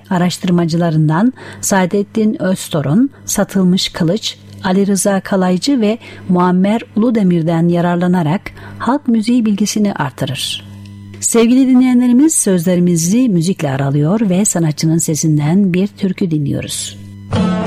araştırmacılarından Saadettin Öztorun, Satılmış Kılıç, Ali Rıza Kalaycı ve Muammer Uludemir'den yararlanarak halk müziği bilgisini artırır. Sevgili dinleyenlerimiz, sözlerimizi müzikle aralıyor ve sanatçının sesinden bir türkü dinliyoruz.